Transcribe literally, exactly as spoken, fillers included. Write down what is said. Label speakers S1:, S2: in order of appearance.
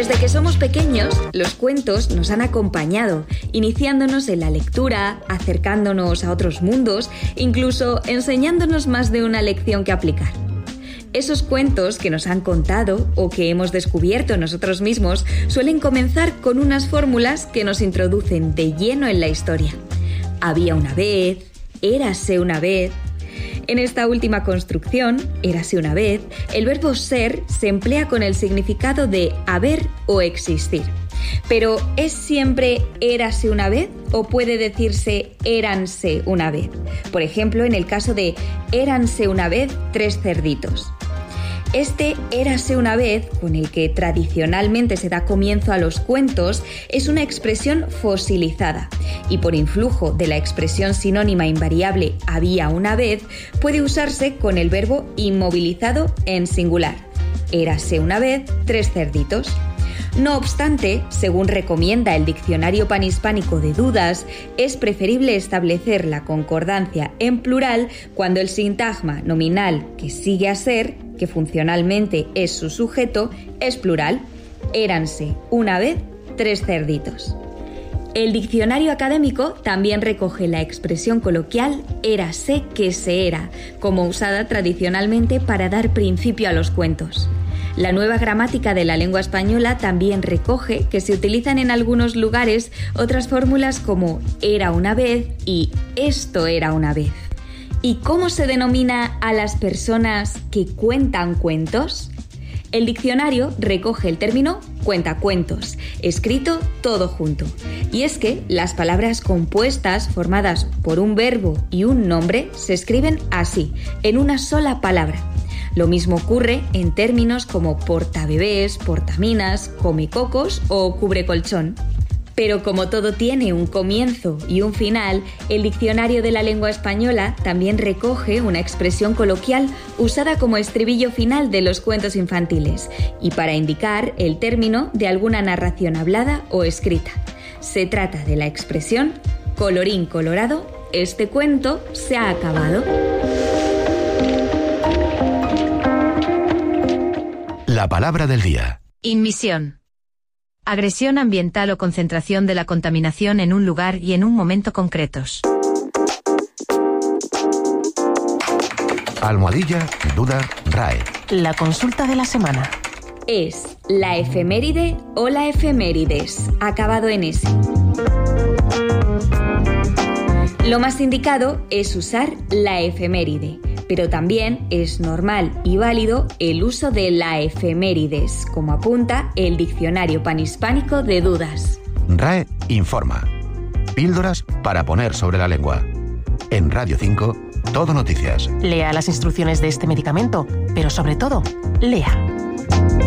S1: Desde que somos pequeños, los cuentos nos han acompañado, iniciándonos en la lectura, acercándonos a otros mundos, incluso enseñándonos más de una lección que aplicar. Esos cuentos que nos han contado o que hemos descubierto nosotros mismos suelen comenzar con unas fórmulas que nos introducen de lleno en la historia. Había una vez, érase una vez. En esta última construcción, érase una vez, el verbo ser se emplea con el significado de haber o existir. Pero ¿es siempre érase una vez o puede decirse éranse una vez? Por ejemplo, en el caso de éranse una vez tres cerditos. Este érase una vez, con el que tradicionalmente se da comienzo a los cuentos, es una expresión fosilizada y por influjo de la expresión sinónima invariable había una vez, puede usarse con el verbo inmovilizado en singular. Érase una vez tres cerditos. No obstante, según recomienda el Diccionario Panhispánico de Dudas, es preferible establecer la concordancia en plural cuando el sintagma nominal que sigue a ser, que funcionalmente es su sujeto, es plural. Éranse una vez tres cerditos. El diccionario académico también recoge la expresión coloquial érase que se era, como usada tradicionalmente para dar principio a los cuentos. La nueva gramática de la lengua española también recoge que se utilizan en algunos lugares otras fórmulas como era una vez y esto era una vez. ¿Y cómo se denomina a las personas que cuentan cuentos? El diccionario recoge el término cuentacuentos, escrito todo junto. Y es que las palabras compuestas formadas por un verbo y un nombre se escriben así, en una sola palabra. Lo mismo ocurre en términos como portabebés, portaminas, comecocos o cubrecolchón. Pero como todo tiene un comienzo y un final, el Diccionario de la Lengua Española también recoge una expresión coloquial usada como estribillo final de los cuentos infantiles y para indicar el término de alguna narración hablada o escrita. Se trata de la expresión colorín colorado, este cuento se ha acabado.
S2: La palabra del día.
S3: Inmisión. Agresión ambiental o concentración de la contaminación en un lugar y en un momento concretos.
S2: Almohadilla, duda, R A E.
S4: La consulta de la semana.
S1: Es la efeméride o la efemérides, acabado en S. Lo más indicado es usar la efeméride, pero también es normal y válido el uso de la efemérides, como apunta el Diccionario Panhispánico de Dudas.
S2: R A E informa. Píldoras para poner sobre la lengua. En Radio cinco, Todo Noticias.
S4: Lea las instrucciones de este medicamento, pero sobre todo, lea.